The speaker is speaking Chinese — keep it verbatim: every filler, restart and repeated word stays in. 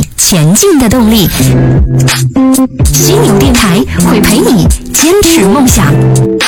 你前进的动力。犀牛电台会陪你坚持梦想。